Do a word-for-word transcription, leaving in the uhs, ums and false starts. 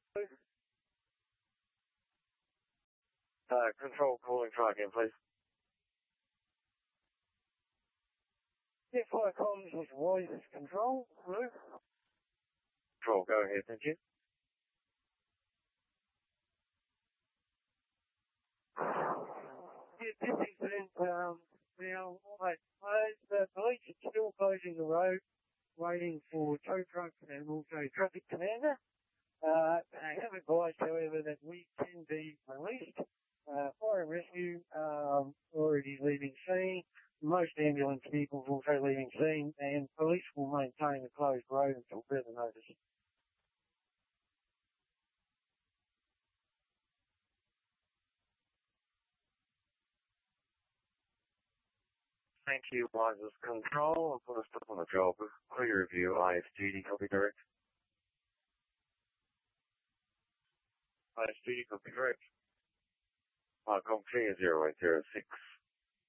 Uh, control calling, try again, please. Yeah, fire comms with voice control, hello? Control, go ahead, thank you. Yeah, this incident, um, now, I, I, the police are still closing the road, waiting for tow trucks and also traffic commander. Uh, I have advised, however, that we can be released. Uh, fire and rescue, um, already leaving scene. Most ambulance vehicles also leaving scene, and police will maintain the closed road until further notice. Thank you, Wises Control. I'll put a stop on the job. Clear review, I S duty, copy direct. I S duty, copy direct. Uh, com clear zero eight zero six.